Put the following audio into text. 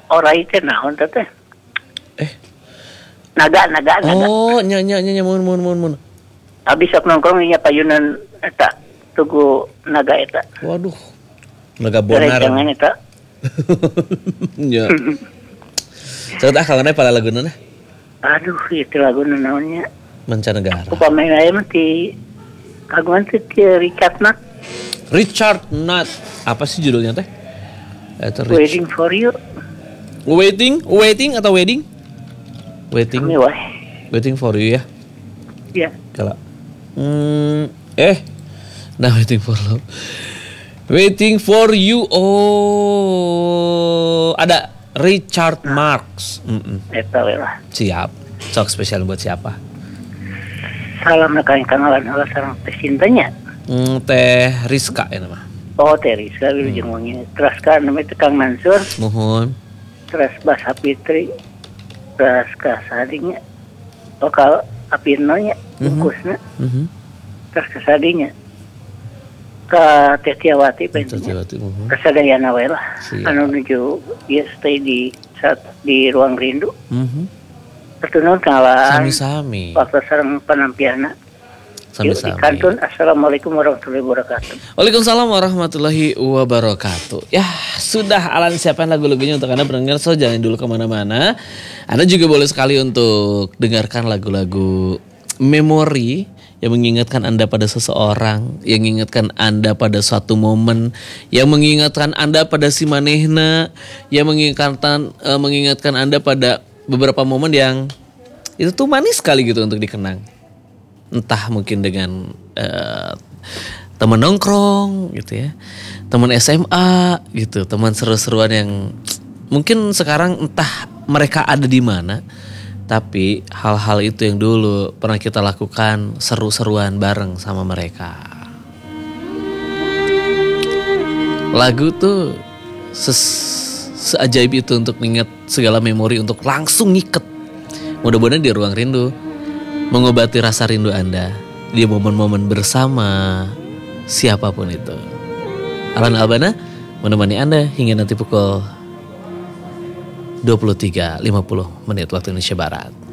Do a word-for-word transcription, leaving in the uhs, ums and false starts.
orai teh naon teh teh? Eh. Naga naga naga. Oh, nya nya nya mun mun mun mun. Abis sok nongkrong nya payunan eta tugu naga eta. Waduh. Naga bonar. Jangan eta. Ya. Coba ah kangen pada laguna nah. Aduh, itu lagu naonnya. Mancanegara. Aku pamain aya mah ti kagungan teh Richard Nat. Richard Nat. Apa sih judulnya teh? Eta Waiting for You. Waiting, waiting atau wedding? Waiting. Kami wah. Waiting for You ya. Iya. Kalau hmm, eh nah waiting for love. Waiting for You. Oh, ada Richard Marx. Mm-mm. Eta we lah. Siap. Sok spesial buat siapa? Salam nakain kangalan heula sareng teh cintanya. Hmm, teh Rizka ya nama. Oh, teh Rizka hmm. Jeung wangi. Terus kan namanya Kang Mansur. Mohon. Terus Bas Hapitri. Terus ka sadinya. Oh, ka Apinonya bungkusna. Mm-hmm. Terus ka sadinya. Ka Teh Tiawati Teh Tiawati mohon. Kasadayana we lah. Anu nuju ieu stay di saat di Ruang Rindu. Mhm. Pertunuhun kangalan. Sami-sami. Waktu sareng panampiana. Sami-sami. Kantun, Assalamualaikum warahmatullahi wabarakatuh. Waalaikumsalam warahmatullahi wabarakatuh. Ya, sudah Alan siapkan lagu-lagunya untuk Anda pendengar. So, jangan dulu kemana-mana. Anda juga boleh sekali untuk dengarkan lagu-lagu memori yang mengingatkan Anda pada seseorang, yang mengingatkan Anda pada suatu momen, yang mengingatkan Anda pada si manehna, yang mengingatkan uh, mengingatkan Anda pada beberapa momen yang itu tuh manis sekali gitu untuk dikenang. Entah mungkin dengan uh, teman nongkrong gitu ya, teman S M A gitu, teman seru-seruan yang mungkin sekarang entah mereka ada di mana, tapi hal-hal itu yang dulu pernah kita lakukan seru-seruan bareng sama mereka. Lagu tuh ses- seajaib itu untuk mengingat segala memori, untuk langsung ngiket. Mudah-mudahan di Ruang Rindu mengobati rasa rindu Anda di momen-momen bersama siapapun itu. Alan Albana menemani Anda hingga nanti pukul dua puluh tiga lima puluh menit waktu Indonesia Barat.